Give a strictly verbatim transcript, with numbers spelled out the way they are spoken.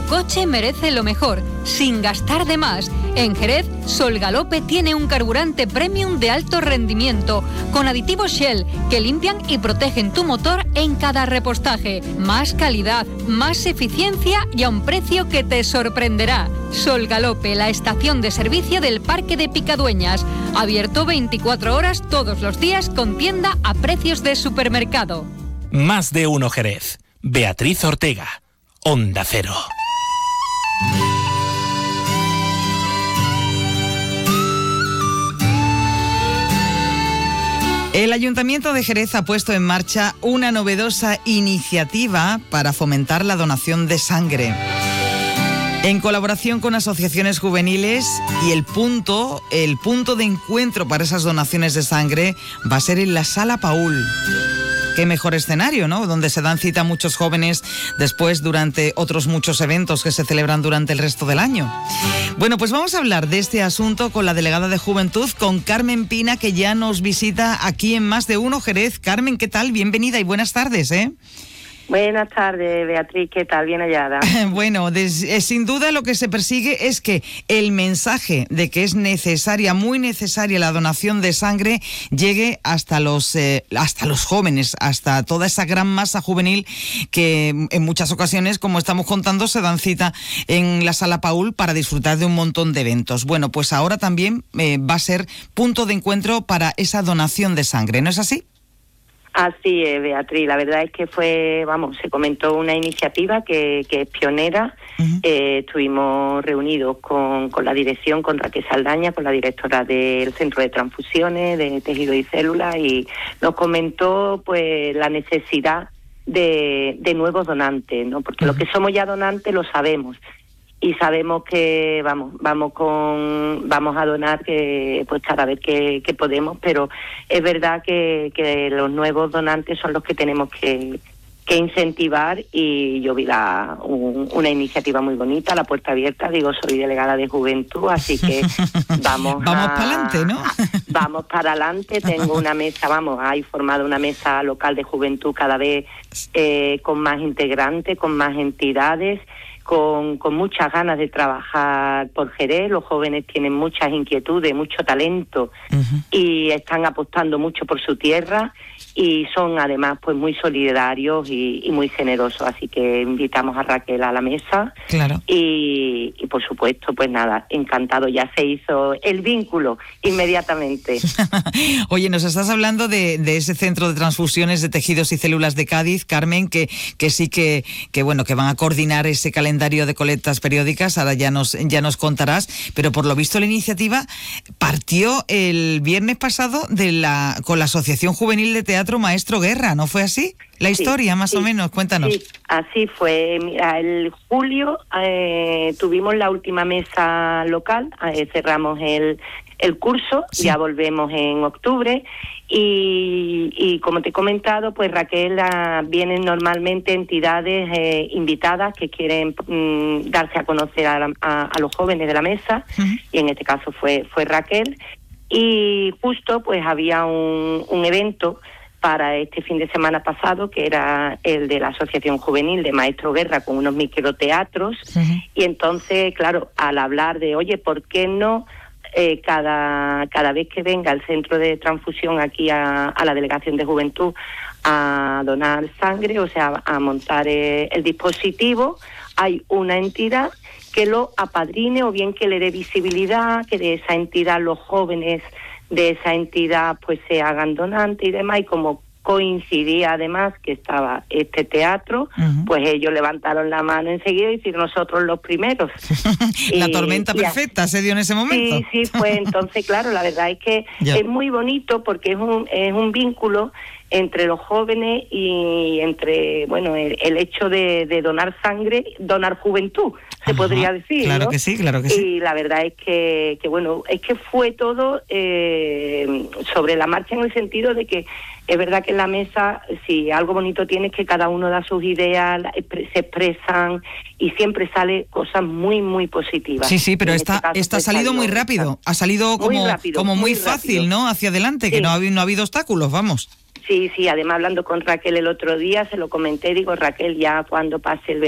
coche merece lo mejor, sin gastar de más. En Jerez, Sol Galope tiene un carburante premium de alto rendimiento, con aditivos Shell que limpian y protegen tu motor en cada repostaje. Más calidad, más eficiencia y a un precio que te sorprenderá. Sol Galope, la estación de servicio del Parque de Picadueñas. Abierto veinticuatro horas todos los días con tienda a precios de supermercado. Más de uno Jerez. Beatriz Ortega. Onda Cero. El Ayuntamiento de Jerez ha puesto en marcha una novedosa iniciativa para fomentar la donación de sangre. En colaboración con asociaciones juveniles y el punto, el punto de encuentro para esas donaciones de sangre va a ser en la Sala Paul. Qué mejor escenario, ¿no? Donde se dan cita muchos jóvenes después durante otros muchos eventos que se celebran durante el resto del año. Bueno, pues vamos a hablar de este asunto con la delegada de Juventud, con Carmen Pina, que ya nos visita aquí en Más de Uno Jerez. Carmen, ¿qué tal? Bienvenida y buenas tardes, ¿eh? Buenas tardes, Beatriz, ¿qué tal? Bien hallada. Bueno, des, eh, sin duda lo que se persigue es que el mensaje de que es necesaria, muy necesaria la donación de sangre llegue hasta los, eh, hasta los jóvenes, hasta toda esa gran masa juvenil que en muchas ocasiones, como estamos contando, se dan cita en la Sala Paul para disfrutar de un montón de eventos. Bueno, pues ahora también eh, va a ser punto de encuentro para esa donación de sangre, ¿no es así? Así es, Beatriz. La verdad es que fue, vamos, se comentó una iniciativa que, que es pionera. Uh-huh. Eh, estuvimos reunidos con, con la dirección, con Raquel Saldaña, con la directora del Centro de Transfusiones, de Tejido y Células, y nos comentó pues la necesidad de, de nuevos donantes, ¿no? Porque uh-huh. los que somos ya donantes lo sabemos. Y sabemos que vamos vamos con vamos a donar que pues cada vez que, que podemos, pero es verdad que, que los nuevos donantes son los que tenemos que, que incentivar. Y yo vi la, un, una iniciativa muy bonita, la puerta abierta. Digo, soy delegada de Juventud, así que vamos vamos para adelante, ¿no? A, vamos para adelante. Tengo una mesa, vamos, hay formado una mesa local de juventud cada vez eh, con más integrantes, con más entidades. Con, con muchas ganas de trabajar por Jerez. Los jóvenes tienen muchas inquietudes, mucho talento, uh-huh. y están apostando mucho por su tierra, y son además pues muy solidarios y, y muy generosos. Así que invitamos a Raquel a la mesa. Claro. Y, y por supuesto, pues nada, encantado, ya se hizo el vínculo inmediatamente. Oye, nos estás hablando de, de ese centro de transfusiones de tejidos y células de Cádiz, Carmen, que, que sí que, que bueno, que van a coordinar ese calendario de colectas periódicas. Ahora ya nos, ya nos contarás, pero por lo visto la iniciativa partió el viernes pasado de la, con la Asociación Juvenil de Teatro Maestro Guerra, ¿no fue así? La historia, sí, más sí, o menos, cuéntanos. Sí, así fue. Mira, el julio eh, tuvimos la última mesa local, eh, cerramos el, el curso, sí. Ya volvemos en octubre. Y, y como te he comentado, pues Raquel, a, vienen normalmente entidades eh, invitadas que quieren mm, darse a conocer a, la, a, a los jóvenes de la mesa, uh-huh. y en este caso fue, fue Raquel. Y justo pues había un, un evento para este fin de semana pasado, que era el de la Asociación Juvenil de Maestro Guerra, con unos microteatros, uh-huh. y entonces, claro, al hablar de, oye, ¿por qué no eh, cada cada vez que venga el centro de transfusión aquí a, a la Delegación de Juventud a donar sangre, o sea, a montar eh, el dispositivo, hay una entidad que lo apadrine, o bien que le dé visibilidad, que de esa entidad los jóvenes de esa entidad pues se hagan donantes y demás? Y como coincidía además que estaba este teatro, uh-huh. pues ellos levantaron la mano enseguida y decir nosotros los primeros. La y, tormenta y perfecta a... se dio en ese momento. Sí, sí, fue entonces, claro, la verdad es que yeah. es muy bonito porque es un, es un vínculo entre los jóvenes y entre, bueno, el, el hecho de, de donar sangre, donar juventud, se Ajá, podría decir, claro ¿no? que sí, claro que sí. Y la verdad es que, que bueno, es que fue todo eh, sobre la marcha, en el sentido de que es verdad que en la mesa, si algo bonito tiene, es que cada uno da sus ideas, se expresan y siempre sale cosas muy, muy positivas. Sí, sí, pero esta, este caso, esta ha salido muy rápido, ha salido como muy, rápido, como muy, muy fácil, rápido. ¿no? Hacia adelante, sí. que no ha, no ha habido obstáculos, vamos. Sí, sí, además hablando con Raquel el otro día, se lo comenté, digo, Raquel, ya cuando pase el